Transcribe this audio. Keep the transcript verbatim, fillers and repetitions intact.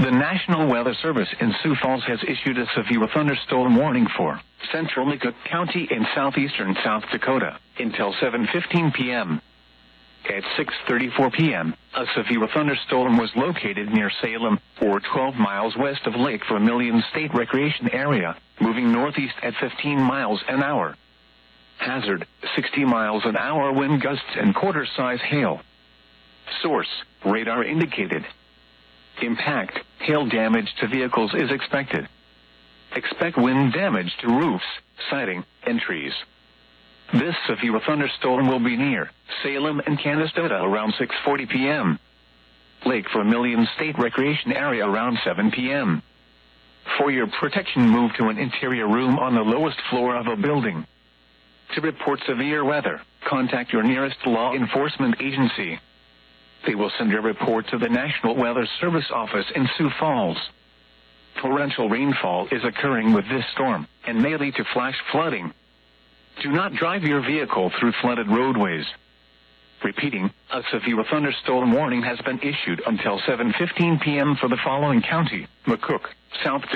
The National Weather Service in Sioux Falls has issued a severe thunderstorm warning for central McCook County in southeastern South Dakota until seven fifteen p.m. At six thirty-four p.m., a severe thunderstorm was located near Salem, or twelve miles west of Lake Vermilion State Recreation Area, moving northeast at fifteen miles an hour. Hazard, sixty miles an hour wind gusts and quarter-size hail. Source, radar indicated. Impact, hail damage to vehicles is expected. Expect wind damage to roofs, siding, and trees. This severe thunderstorm will be near Salem and Canastota around six forty p.m. Lake Vermilion State Recreation Area around seven p.m. For your protection, move to an interior room on the lowest floor of a building. To report severe weather, contact your nearest law enforcement agency. They will send your report to the National Weather Service office in Sioux Falls. Torrential rainfall is occurring with this storm and may lead to flash flooding. Do not drive your vehicle through flooded roadways. Repeating, a severe thunderstorm warning has been issued until seven fifteen p.m. for the following county: McCook, South